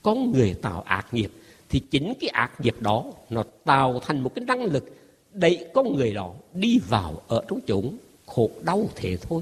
con người tạo ác nghiệp, thì chính cái ác nghiệp đó nó tạo thành một cái năng lực đẩy con người đó đi vào ở trong chốn khổ đau thế thôi.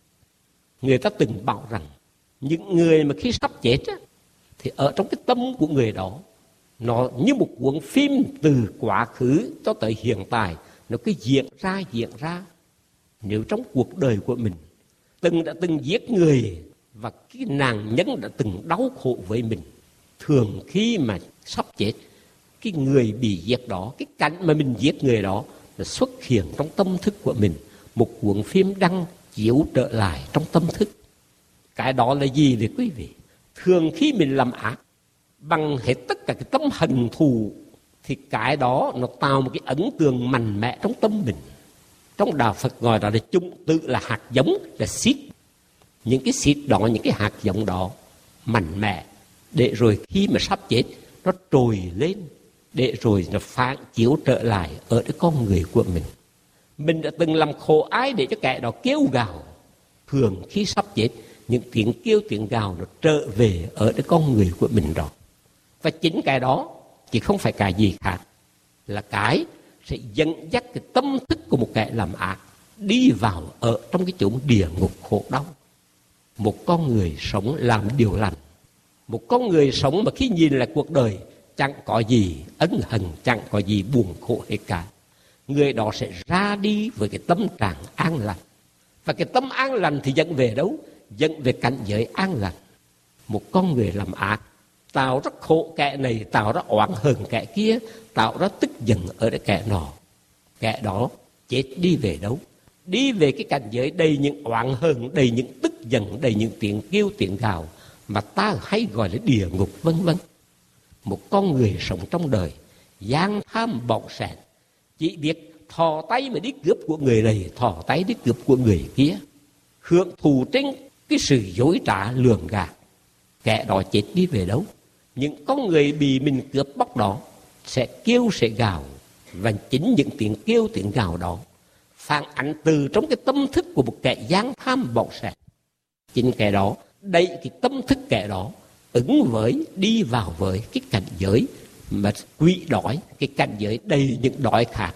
Người ta từng bảo rằng những người mà khi sắp chết á, thì ở trong cái tâm của người đó, nó như một cuốn phim từ quá khứ cho tới hiện tại, nó cứ diễn ra. Nếu trong cuộc đời của mình đã từng giết người, và cái nạn nhân đã từng đau khổ với mình, thường khi mà sắp chết, cái người bị giết đó, cái cảnh mà mình giết người đó, nó xuất hiện trong tâm thức của mình. Một cuốn phim đang chiếu trở lại trong tâm thức. Cái đó là gì vậy quý vị? Thường khi mình làm ác bằng hết tất cả cái tấm hận thù, thì cái đó nó tạo một cái ấn tượng mạnh mẽ trong tâm mình. Trong đạo Phật gọi đó là chủng tử, là hạt giống, là seed. Những cái seed đó, những cái hạt giống đó mạnh mẽ, để rồi khi mà sắp chết nó trồi lên, để rồi nó phản chiếu trở lại ở cái con người của mình. Mình đã từng làm khổ ai để cho kẻ đó kêu gào, thường khi sắp chết, những tiếng kêu tiếng gào nó trở về ở cái con người của mình đó. Và chính cái đó chỉ không phải cái gì khác, là cái sẽ dẫn dắt cái tâm thức của một kẻ làm ác đi vào ở trong cái chốn địa ngục khổ đau. Một con người sống làm điều lành, một con người sống mà khi nhìn lại cuộc đời chẳng có gì ân hận, chẳng có gì buồn khổ hết cả, người đó sẽ ra đi với cái tâm trạng an lành. Và cái tâm an lành thì dẫn về đâu? Dẫn về cảnh giới an lành. Một con người làm ác tạo ra khổ kẻ này, tạo ra oán hờn kẻ kia, tạo ra tức giận ở cái kẻ nọ, kẻ đó chết đi về đâu? Đi về cái cảnh giới đầy những oán hờn, đầy những tức giận, đầy những tiếng kêu tiếng gào mà ta hay gọi là địa ngục vân vân. Một con người sống trong đời gian tham bỏng sẻn, chỉ biết thò tay mà đi cướp của người này, thò tay đi cướp của người kia, hưởng thụ trên cái sự dối trá lường gạt. Kẻ đó chết đi về đâu? Những con người bị mình cướp bóc đó sẽ kêu, sẽ gào, và chính những tiếng kêu tiếng gào đó phản ánh từ trong cái tâm thức của một kẻ gian tham bỏng sẻn. Chính kẻ đó đẩy cái tâm thức kẻ đó ứng với, đi vào với cái cảnh giới mà quỷ đói, cái cảnh giới đầy những đói khát.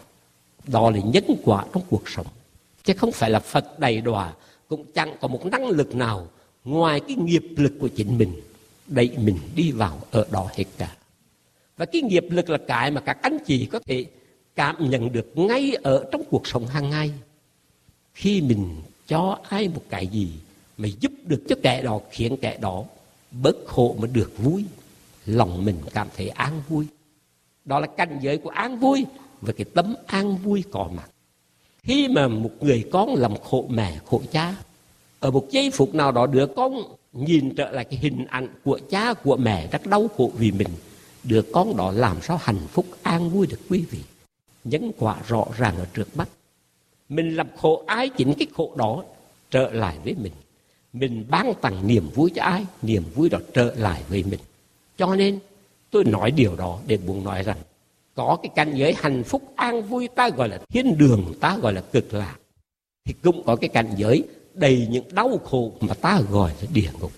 Đó là nhân quả trong cuộc sống, chứ không phải là Phật đầy đọa, cũng chẳng có một năng lực nào ngoài cái nghiệp lực của chính mình đẩy mình đi vào ở đó hết cả. Và cái nghiệp lực là cái mà các anh chị có thể cảm nhận được ngay ở trong cuộc sống hàng ngày. Khi mình cho ai một cái gì mà giúp được cho kẻ đó, khiến kẻ đó bớt khổ mà được vui, lòng mình cảm thấy an vui. Đó là cảnh giới của an vui, và cái tấm an vui có mặt. Khi mà một người con làm khổ mẹ khổ cha, ở một giây phút nào đó đứa con nhìn trở lại cái hình ảnh của cha của mẹ rất đau khổ vì mình, đứa con đó làm sao hạnh phúc an vui được quý vị? Nhân quả rõ ràng ở trước mắt. Mình làm khổ ai, chính cái khổ đó trở lại với mình. Mình ban tặng niềm vui cho ai, niềm vui đó trở lại với mình. Cho nên tôi nói điều đó để muốn nói rằng có cái cảnh giới hạnh phúc an vui ta gọi là thiên đường, ta gọi là cực lạc, thì cũng có cái cảnh giới đầy những đau khổ mà ta gọi là địa ngục.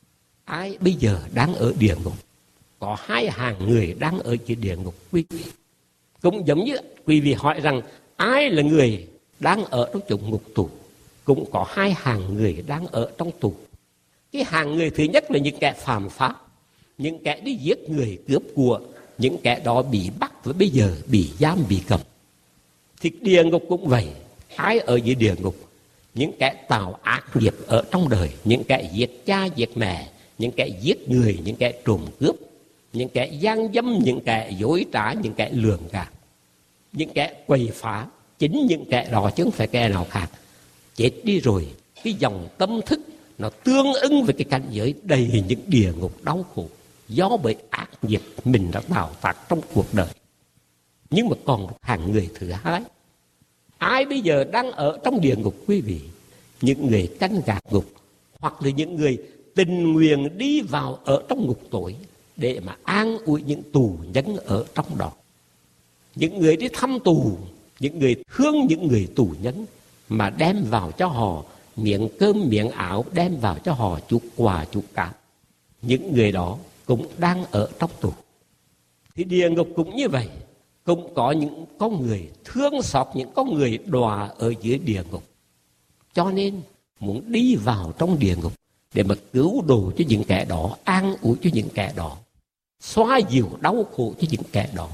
Ai bây giờ đang ở địa ngục? Có hai hàng người đang ở dưới địa ngục quý vị. Cũng giống như quý vị hỏi rằng ai là người đang ở trong chốn ngục tù, cũng có hai hàng người đang ở trong tù. Cái hàng người thứ nhất là những kẻ phạm pháp, những kẻ đi giết người cướp của, những kẻ đó bị bắt và bây giờ bị giam bị cầm. Thì địa ngục cũng vậy. Ai ở dưới địa ngục? Những kẻ tạo ác nghiệp ở trong đời, những kẻ giết cha giết mẹ, những kẻ giết người, những kẻ trộm cướp, những kẻ gian dâm, những kẻ dối trá, những kẻ lường gạt, những kẻ quậy phá. Chính những kẻ đó chứ không phải kẻ nào khác. Chết đi rồi, cái dòng tâm thức nó tương ứng với cái cảnh giới đầy những địa ngục đau khổ do bởi ác nghiệp mình đã tạo tác trong cuộc đời. Nhưng mà còn một hàng người thứ hai. Ai bây giờ đang ở trong địa ngục quý vị? Những người canh gác ngục, hoặc là những người tình nguyện đi vào ở trong ngục tối để mà an ủi những tù nhân ở trong đó. Những người đi thăm tù, những người thương những người tù nhân mà đem vào cho họ miếng cơm miếng áo, đem vào cho họ chút quà chút cáp. Những người đó cũng đang ở trong tù. Thì địa ngục cũng như vậy, cũng có những con người thương xót những con người đọa ở dưới địa ngục. Cho nên muốn đi vào trong địa ngục để mà cứu độ cho những kẻ đó, an ủi cho những kẻ đó, xóa dịu đau khổ cho những kẻ đó.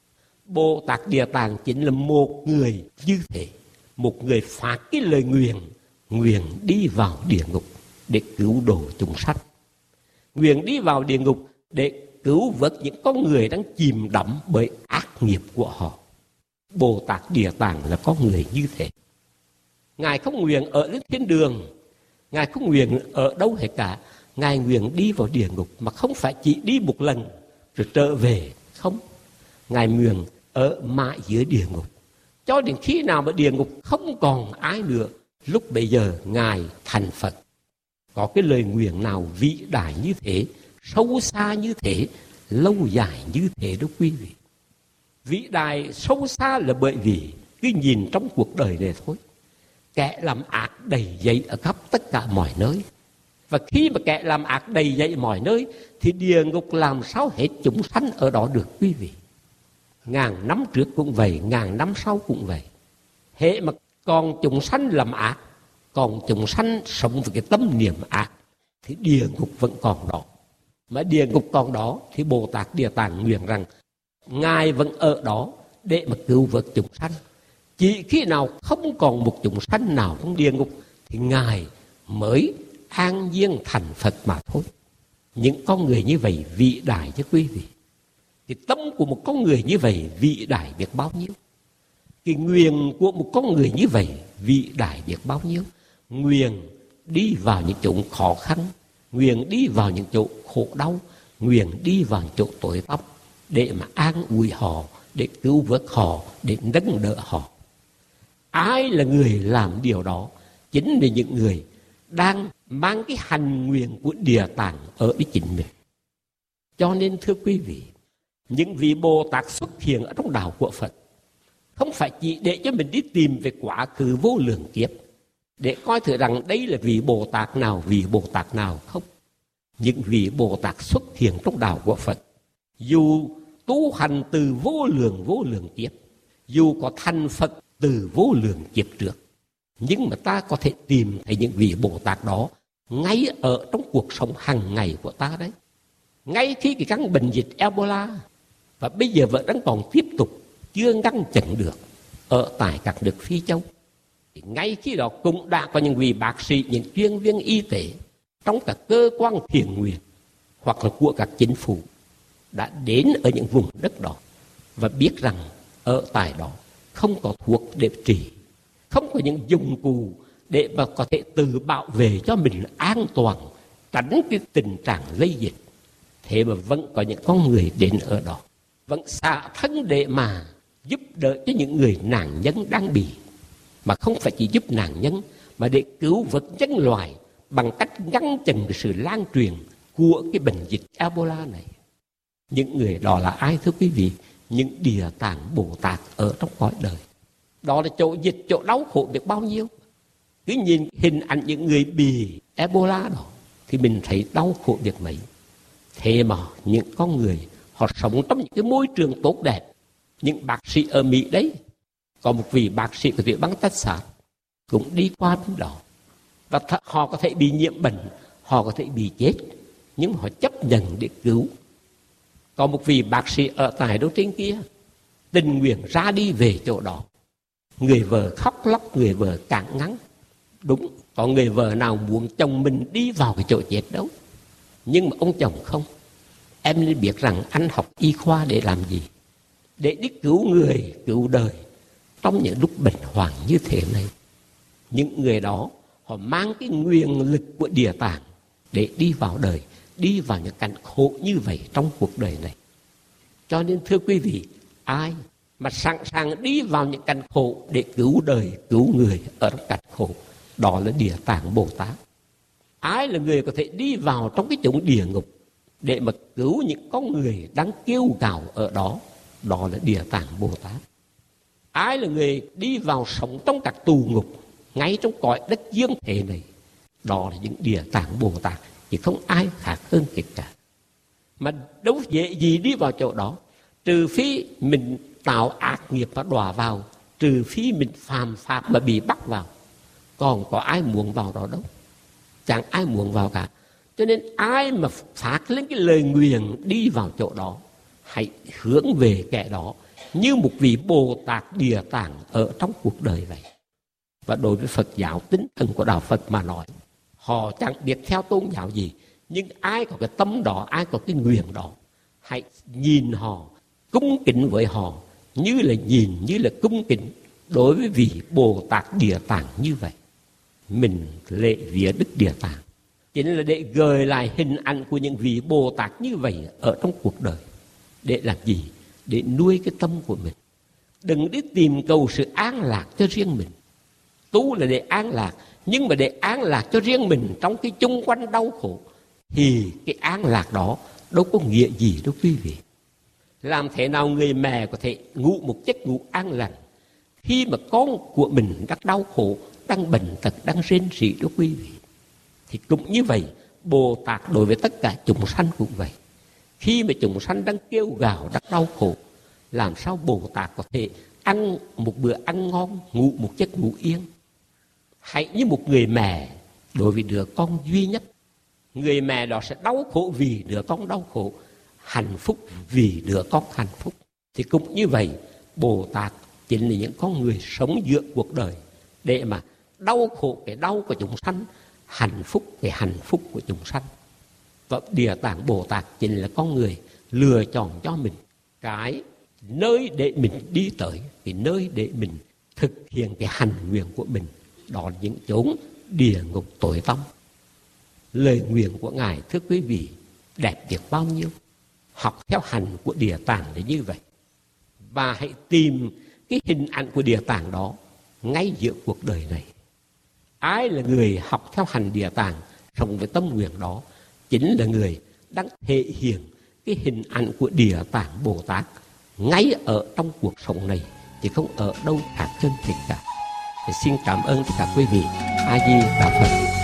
Bồ Tát Địa Tạng chính là một người như thế, một người phát cái lời nguyện đi vào địa ngục để cứu độ chúng sanh, nguyện đi vào địa ngục để cứu vớt những con người đang chìm đắm bởi ác nghiệp của họ. Bồ Tát Địa Tạng là con người như thế. Ngài không nguyện ở đến thiên đường, Ngài không nguyện ở đâu hết cả. Ngài nguyện đi vào địa ngục, mà không phải chỉ đi một lần rồi trở về, không. Ngài nguyện ở mãi dưới địa ngục, cho đến khi nào mà địa ngục không còn ai nữa, lúc bấy giờ Ngài thành Phật. Có cái lời nguyện nào vĩ đại như thế, sâu xa như thế, lâu dài như thế đó quý vị. Vĩ đại sâu xa là bởi vì cứ nhìn trong cuộc đời này thôi, kẻ làm ác đầy dẫy ở khắp tất cả mọi nơi. Và khi mà kẻ làm ác đầy dẫy mọi nơi thì địa ngục làm sao hết chúng sanh ở đó được quý vị. Ngàn năm trước cũng vậy, ngàn năm sau cũng vậy. Hễ mà còn chúng sanh làm ác, còn chúng sanh sống với cái tâm niệm ác, thì địa ngục vẫn còn đó. Mà địa ngục còn đó thì Bồ Tát Địa Tạng nguyện rằng Ngài vẫn ở đó để mà cứu vớt chúng sanh. Chỉ khi nào không còn một chúng sanh nào trong địa ngục thì Ngài mới an nhiên thành Phật mà thôi. Những con người như vậy vĩ đại chứ quý vị. Cái tâm của một con người như vậy vĩ đại biết bao nhiêu. Cái nguyện của một con người như vậy vĩ đại biết bao nhiêu. Nguyện đi vào những chỗ khó khăn, nguyện đi vào những chỗ khổ đau, nguyện đi vào những chỗ tối tăm để mà an ủi họ, để cứu vớt họ, để nâng đỡ họ. Ai là người làm điều đó? Chính là những người đang mang cái hành nguyện của Địa Tạng ở với chính mình. Cho nên thưa quý vị, những vị Bồ Tát xuất hiện ở trong đạo của Phật không phải chỉ để cho mình đi tìm về quá khứ vô lượng kiếp, để coi thử rằng đây là vị Bồ Tát nào, vị Bồ Tát nào. Không. Những vị Bồ Tát xuất hiện trong đạo của Phật, dù tu hành từ vô lượng kiếp, dù có thành Phật từ vô lượng kiếp trước, nhưng mà ta có thể tìm thấy những vị Bồ Tát đó ngay ở trong cuộc sống hàng ngày của ta đấy. Ngay khi cái căn bệnh dịch Ebola, và bây giờ vẫn đang còn tiếp tục chưa ngăn chặn được ở tại các nước Phi Châu, thì ngay khi đó cũng đã có những vị bác sĩ, những chuyên viên y tế trong các cơ quan thiện nguyện hoặc là của các chính phủ đã đến ở những vùng đất đó và biết rằng ở tại đó không có thuốc để trị, không có những dụng cụ để mà có thể tự bảo vệ cho mình an toàn, tránh cái tình trạng lây dịch. Thế mà vẫn có những con người đến ở đó, vẫn xả thân để mà giúp đỡ cho những người nạn nhân đang bị, mà không phải chỉ giúp nạn nhân mà để cứu vớt nhân loại bằng cách ngăn chặn sự lan truyền của cái bệnh dịch Ebola này. Những người đó là ai thưa quý vị? Những Địa Tạng Bồ Tát ở trong cõi đời. Đó là chỗ dịch, chỗ đau khổ biết bao nhiêu. Cứ nhìn hình ảnh những người bị Ebola đó thì mình thấy đau khổ biết mấy. Thế mà những con người họ sống trong những cái môi trường tốt đẹp. Những bác sĩ ở Mỹ đấy, có một vị bác sĩ của tiểu bang Texas cũng đi qua bên đó, và họ có thể bị nhiễm bệnh, họ có thể bị chết, nhưng mà họ chấp nhận để cứu. Có một vị bác sĩ ở tại đâu trên kia tình nguyện ra đi về chỗ đó. Người vợ khóc lóc, người vợ cản ngăn. Đúng, có người vợ nào muốn chồng mình đi vào cái chỗ chết đâu. Nhưng mà ông chồng không. Em nên biết rằng anh học y khoa để làm gì? Để đi cứu người, cứu đời trong những lúc bệnh hoạn như thế này. Những người đó họ mang cái nguyện lực của Địa Tạng để đi vào đời, đi vào những cảnh khổ như vậy trong cuộc đời này. Cho nên thưa quý vị, ai mà sẵn sàng đi vào những cảnh khổ để cứu đời, cứu người ở trong cảnh khổ, đó là Địa Tạng Bồ Tát. Ai là người có thể đi vào trong cái chốn địa ngục để mà cứu những con người đang kêu gào ở đó, đó là Địa Tạng Bồ Tát. Ai là người đi vào sống trong các tù ngục ngay trong cõi đất dương thế này, đó là những Địa Tạng Bồ Tát, chứ không ai khác hơn kể cả. Mà đâu dễ gì đi vào chỗ đó, trừ phi mình tạo ác nghiệp và đọa vào, trừ phi mình phạm pháp mà bị bắt vào. Còn có ai muốn vào đó đâu, chẳng ai muốn vào cả. Cho nên ai mà phát lên cái lời nguyền đi vào chỗ đó, hãy hướng về kẻ đó như một vị Bồ Tát Địa Tạng ở trong cuộc đời vậy. Và đối với Phật giáo tinh thần của đạo Phật mà nói, họ chẳng biết theo tôn giáo gì, nhưng ai có cái tâm đó, ai có cái nguyện đó, hãy nhìn họ, cung kính với họ như là cung kính đối với vị Bồ Tát Địa Tạng như vậy. Mình lễ vía Đức Địa Tạng chính là để gợi lại hình ảnh của những vị Bồ Tát như vậy ở trong cuộc đời. Để làm gì? Để nuôi cái tâm của mình. Đừng đi tìm cầu sự an lạc cho riêng mình. Tu là để an lạc, nhưng mà để an lạc cho riêng mình trong cái chung quanh đau khổ, thì cái an lạc đó đâu có nghĩa gì đâu quý vị. Làm thế nào người mẹ có thể ngủ một giấc ngủ an lành khi mà con của mình đang đau khổ, đang bệnh tật, đang rên rỉ đó quý vị. Thì cũng như vậy, Bồ Tát đối với tất cả chúng sanh cũng vậy. Khi mà chúng sanh đang kêu gào, đang đau khổ, làm sao Bồ Tát có thể ăn một bữa ăn ngon, ngủ một giấc ngủ yên? Hãy như một người mẹ đối với đứa con duy nhất. Người mẹ đó sẽ đau khổ vì đứa con đau khổ, hạnh phúc vì đứa con hạnh phúc. Thì cũng như vậy, Bồ Tát chính là những con người sống giữa cuộc đời để mà đau khổ cái đau của chúng sanh, hạnh phúc cái hạnh phúc của chúng sanh. Và Địa Tạng Bồ Tát chính là con người lựa chọn cho mình cái nơi để mình đi tới, cái nơi để mình thực hiện cái hành nguyện của mình. Đó là những chốn địa ngục tối tăm. Lời nguyện của Ngài, thưa quý vị, đẹp biết bao nhiêu. Học theo hành của Địa Tạng là như vậy. Và hãy tìm cái hình ảnh của Địa Tạng đó ngay giữa cuộc đời này. Ai là người học theo hành Địa Tạng, sống với tâm nguyện đó, chính là người đang thể hiện cái hình ảnh của Địa Tạng Bồ Tát ngay ở trong cuộc sống này, chứ không ở đâu khác trên thế cả. Xin cảm ơn tất cả quý vị. A Di Đà Phật.